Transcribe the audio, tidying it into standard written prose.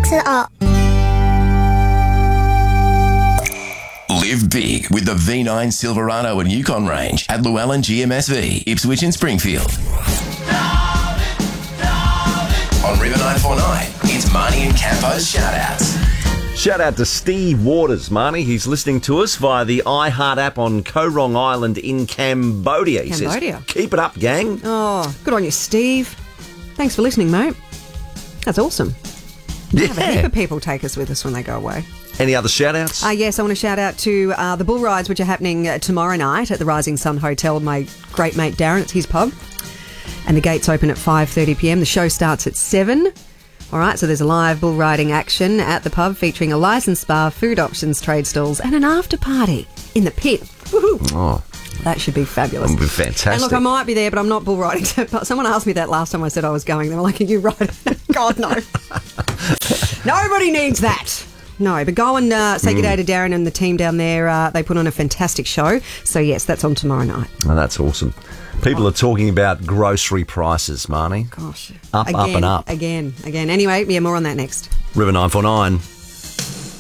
mix it up. Live big with the V9 Silverado and Yukon range at Llewellyn GMSV, Ipswich and Springfield. On River 949, it's Marnie and Campo's shout-outs. Shout out to Steve Waters, Marnie. He's listening to us via the iHeart app on Korong Island in Cambodia. He Cambodia. says, keep it up, gang. Oh, good on you, Steve. Thanks for listening, mate. That's awesome. Yeah. Have a heap of people take us with us when they go away. Any other shout-outs? Yes, I want to shout out to the bull rides, which are happening tomorrow night at the Rising Sun Hotel. My great mate Darren, it's his pub. And the gates open at 5:30pm. The show starts at 7. All right, so there's a live bull riding action at the pub featuring a licensed bar, food options, trade stalls, and an after party in the pit. Woohoo! Oh, that should be fabulous. that would be fantastic. And look, I might be there, but I'm not bull riding. Someone asked me that last time I said I was going. They were like, are you riding? God, no. Nobody needs that. No, but go and say good day to Darren and the team down there. They put on a fantastic show. So, yes, that's on tomorrow night. Oh, that's awesome. People are talking about grocery prices, Marnie. Gosh. Up and up. Again. Anyway, yeah, more on that next. River 949.